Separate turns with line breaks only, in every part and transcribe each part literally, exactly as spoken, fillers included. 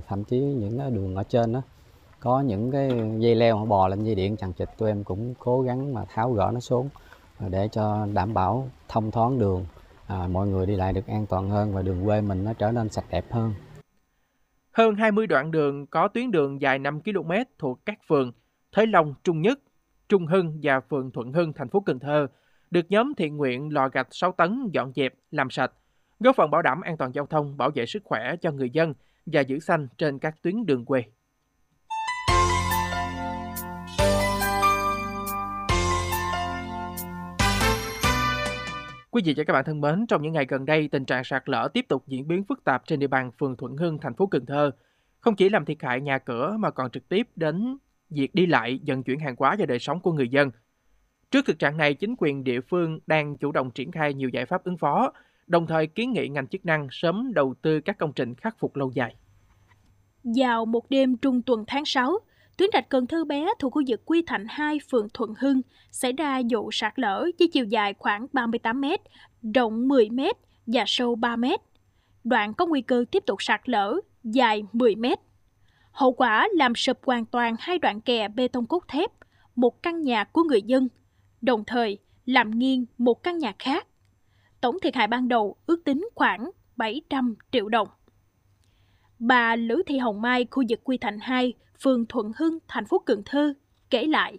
thậm chí những cái đường ở trên đó có những cái dây leo họ bò lên dây điện chằng chịt, tụi em cũng cố gắng mà tháo gỡ nó xuống để cho đảm bảo thông thoáng đường, à, mọi người đi lại được an toàn hơn và đường quê mình nó trở nên sạch đẹp hơn.
Hơn hai mươi đoạn đường có tuyến đường dài năm ki lô mét thuộc các phường Thới Long, Trung Nhất, Trung Hưng và phường Thuận Hưng, thành phố Cần Thơ được nhóm thiện nguyện lò gạch sáu tấn dọn dẹp, làm sạch, góp phần bảo đảm an toàn giao thông, bảo vệ sức khỏe cho người dân và giữ xanh trên các tuyến đường quê. Quý vị và các bạn thân mến, trong những ngày gần đây, tình trạng sạt lở tiếp tục diễn biến phức tạp trên địa bàn phường Thuận Hưng, thành phố Cần Thơ. Không chỉ làm thiệt hại nhà cửa mà còn trực tiếp đến việc đi lại, vận chuyển hàng hóa và đời sống của người dân. Trước thực trạng này, chính quyền địa phương đang chủ động triển khai nhiều giải pháp ứng phó, đồng thời kiến nghị ngành chức năng sớm đầu tư các công trình khắc phục lâu dài.
Vào một đêm trung tuần tháng sáu, tuyến rạch Cần Thơ bé thuộc khu vực Quy Thạnh hai, phường Thuận Hưng xảy ra vụ sạt lở với chiều dài khoảng ba mươi tám mét, rộng mười mét và sâu ba mét. Đoạn có nguy cơ tiếp tục sạt lở dài mười mét. Hậu quả làm sụp hoàn toàn hai đoạn kè bê tông cốt thép, một căn nhà của người dân, đồng thời làm nghiêng một căn nhà khác. Tổng thiệt hại ban đầu ước tính khoảng bảy trăm triệu đồng. Bà Lữ Thị Hồng Mai, khu vực Quy Thạnh hai, phường Thuận Hưng, thành phố Cần Thơ kể lại.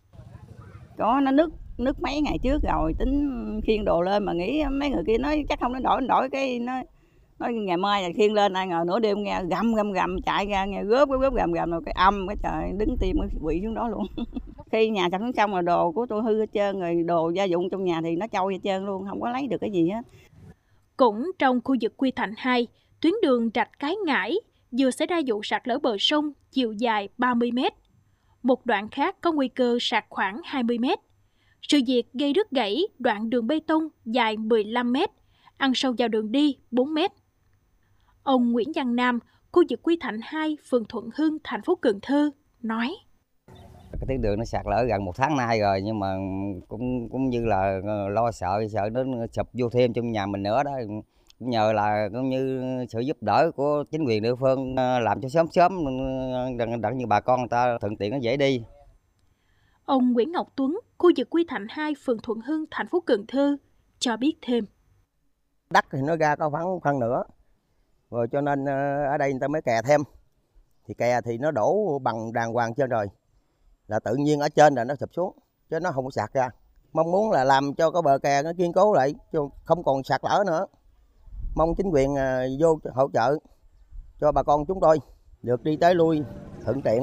Có nó nứt nứt mấy ngày trước rồi, tính khiêng đồ lên mà nghĩ mấy người kia nói chắc không nó đổi đổi cái nó nói ngày mai là khiêng lên, ai ngờ nửa đêm nghe gầm gầm gầm chạy ra nghe gớp gớp gầm gầm rồi cái âm cái trời đứng tim cái quỵ xuống đó luôn. Khi nhà sập xuống xong rồi đồ của tôi hư hết trơn rồi, đồ gia dụng trong nhà thì nó trôi hết trơn luôn, không có lấy được cái gì hết.
Cũng trong khu vực Quy Thạnh hai, tuyến đường rạch Cái Ngãi vừa xảy ra vụ sạt lở bờ sông chiều dài ba mươi mét. Một đoạn khác có nguy cơ sạt khoảng hai mươi mét. Sự việc gây đứt gãy đoạn đường bê tông dài mười lăm mét, ăn sâu vào đường đi bốn mét. Ông Nguyễn Văn Nam, khu vực Quy Thạnh hai, phường Thuận Hưng, thành phố Cần Thơ nói.
Cái tuyến đường nó sạt lở gần một tháng nay rồi, nhưng mà cũng cũng như là lo sợ sợ nó sụp vô thêm trong nhà mình nữa đó. Cũng nhờ là cũng như sự giúp đỡ của chính quyền địa phương làm cho sớm sớm đặng như bà con người ta thuận tiện nó dễ đi.
Ông Nguyễn Ngọc Tuấn, khu vực Quy Thạnh hai, phường Thuận Hưng, thành phố Cần Thơ cho biết thêm.
Đất thì nó ra có khoảng phân nữa, rồi cho nên ở đây người ta mới kè thêm. Thì kè thì nó đổ bằng đàng hoàng trên rồi, là tự nhiên ở trên là nó sụp xuống, chứ nó không có sạt ra. Mong muốn là làm cho cái bờ kè nó kiên cố lại, chứ không còn sạt lở nữa. Mong chính quyền vô hỗ trợ cho bà con chúng tôi được đi tới lui thuận tiện.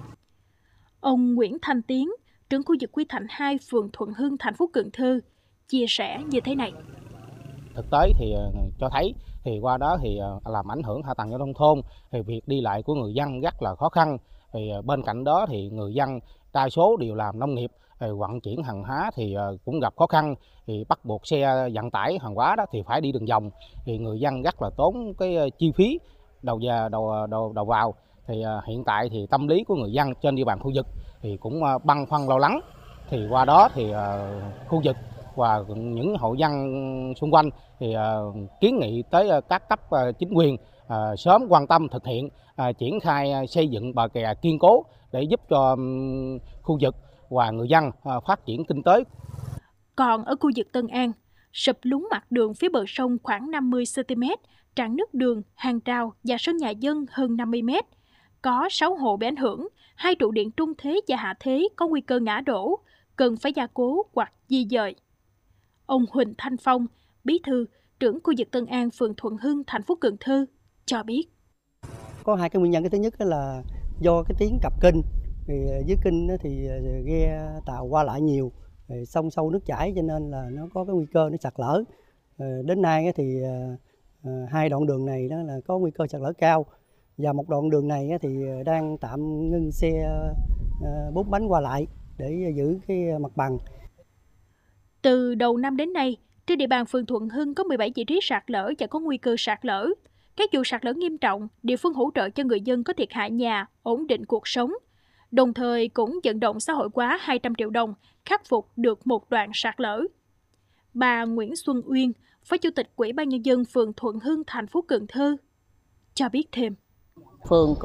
Ông Nguyễn Thanh Tiến, trưởng khu vực Quy Thạnh hai, phường Thuận Hưng, thành phố Cần Thơ chia sẻ như thế này.
Thực tế thì cho thấy thì qua đó thì làm ảnh hưởng hạ tầng giao thông thôn, thì việc đi lại của người dân rất là khó khăn. Thì bên cạnh đó thì người dân đa số đều làm nông nghiệp, thì vận chuyển hàng hóa thì cũng gặp khó khăn, thì bắt buộc xe vận tải hàng hóa đó thì phải đi đường vòng, thì người dân rất là tốn cái chi phí đầu vào đầu đầu đầu vào. Thì hiện tại thì tâm lý của người dân trên địa bàn khu vực thì cũng băn khoăn lo lắng. Thì qua đó thì khu vực và những hộ dân xung quanh thì kiến nghị tới các cấp chính quyền sớm quan tâm thực hiện triển khai xây dựng bờ kè kiên cố để giúp cho khu vực và người dân phát triển kinh tế.
Còn ở khu vực Tân An, sụp lún mặt đường phía bờ sông khoảng năm mươi xăng ti mét, rạn nứt đường, hàng rào và sân nhà dân hơn năm mươi mét. Có sáu hộ bị ảnh hưởng, hai trụ điện trung thế và hạ thế có nguy cơ ngã đổ, cần phải gia cố hoặc di dời. Ông Huỳnh Thanh Phong, bí thư, trưởng khu vực Tân An, phường Thuận Hưng, thành phố Cần Thơ cho biết.
Có hai cái nguyên nhân. Cái thứ nhất là do cái tiếng cập kênh, thì dưới kênh thì ghe tàu qua lại nhiều, sông sâu nước chảy cho nên là nó có cái nguy cơ nó sạt lở. Đến nay thì hai đoạn đường này đó là có nguy cơ sạt lở cao, và một đoạn đường này thì đang tạm ngưng xe bốn bánh qua lại để giữ cái mặt bằng.
Từ đầu năm đến nay, trên địa bàn phường Thuận Hưng có mười bảy vị trí sạt lở và có nguy cơ sạt lở. Các vụ sạt lở nghiêm trọng, địa phương hỗ trợ cho người dân có thiệt hại nhà, ổn định cuộc sống. Đồng thời cũng vận động xã hội hóa hai trăm triệu đồng, khắc phục được một đoạn sạt lở. Bà Nguyễn Xuân Uyên, Phó Chủ tịch Ủy ban Nhân dân phường Thuận Hưng, thành phố Cần Thơ cho biết thêm.
Phường